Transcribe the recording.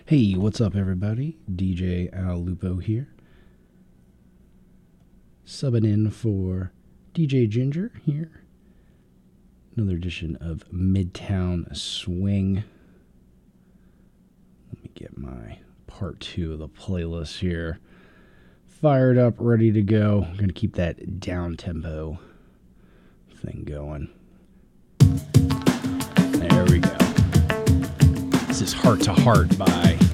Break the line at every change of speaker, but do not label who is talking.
Hey, what's up, everybody? DJ Al Lupo here. Subbing in for DJ Ginger here. Another edition of Midtown Swing. Let me get my part 2 of the playlist here fired up, ready to go. I'm going to keep that down tempo thing going. There we go. This is Heart to Heart by